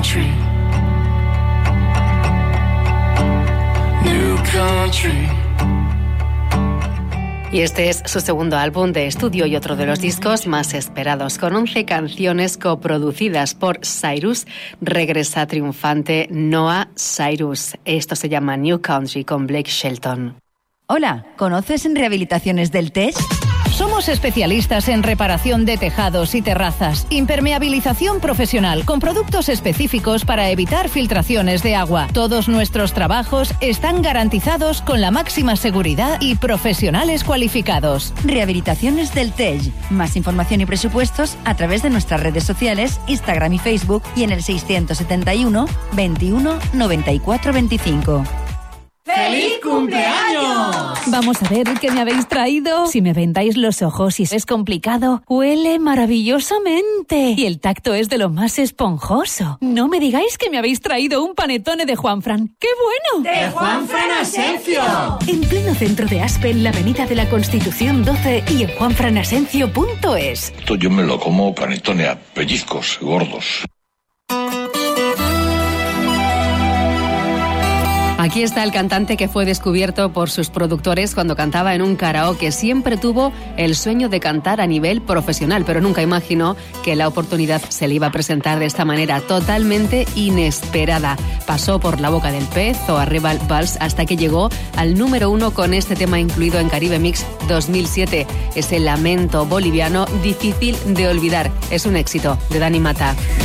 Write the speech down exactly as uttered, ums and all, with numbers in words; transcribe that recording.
country, new country. Y este es su segundo álbum de estudio y otro de los discos más esperados. Con once canciones coproducidas por Cyrus, regresa triunfante Noah Cyrus. Esto se llama New Country con Blake Shelton. Hola, ¿conoces en Rehabilitaciones del Tejo? Somos especialistas en reparación de tejados y terrazas, impermeabilización profesional con productos específicos para evitar filtraciones de agua. Todos nuestros trabajos están garantizados con la máxima seguridad y profesionales cualificados. Rehabilitaciones del Tejo. Más información y presupuestos a través de nuestras redes sociales, Instagram y Facebook y en el seiscientos setenta y uno, veintiuno, noventa y cuatro, veinticinco. ¡Feliz cumpleaños! Vamos a ver qué me habéis traído. Si me vendáis los ojos y es complicado, huele maravillosamente. Y el tacto es de lo más esponjoso. No me digáis que me habéis traído un panetone de Juanfran. ¡Qué bueno! ¡De Juanfran Asencio! En pleno centro de Aspe, en la avenida de la Constitución doce y en juanfran asencio punto es. Esto yo me lo como panetone a pellizcos gordos. Aquí está el cantante que fue descubierto por sus productores cuando cantaba en un karaoke. Siempre tuvo el sueño de cantar a nivel profesional, pero nunca imaginó que la oportunidad se le iba a presentar de esta manera totalmente inesperada. Pasó por La Boca del Pez o Arrebal Vals hasta que llegó al número uno con este tema incluido en Caribe Mix dos mil siete. Ese lamento boliviano difícil de olvidar. Es un éxito de Dani Mata.